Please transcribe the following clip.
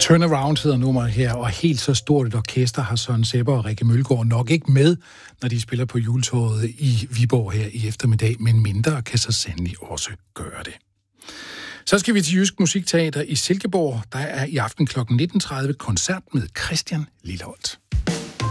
Turnaround hedder nummeret her, og helt så stort et orkester har Søren Sebber og Rikke Mølgaard nok ikke med, når de spiller på juletorvet i Viborg her i eftermiddag, men mindre kan så sandelig også gøre det. Så skal vi til Jysk Musikteater i Silkeborg. Der er i aften kl. 19.30 koncert med Christian Lilleholt.